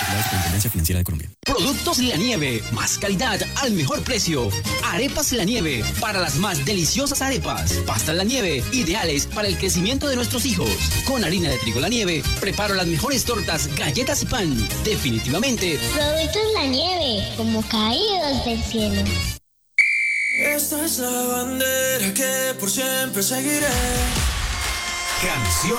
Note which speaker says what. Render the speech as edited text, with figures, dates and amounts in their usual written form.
Speaker 1: la Superintendencia Financiera de Colombia.
Speaker 2: Productos La Nieve, más calidad al mejor precio. Arepas La Nieve, para las más deliciosas arepas. Pastas La Nieve, ideales para el crecimiento de nuestros hijos. Con harina de trigo La Nieve, preparo las mejores tortas, galletas y pan. Definitivamente.
Speaker 3: Productos La Nieve, como caídos del cielo.
Speaker 4: Esta es la bandera que por siempre seguiré.
Speaker 5: Canción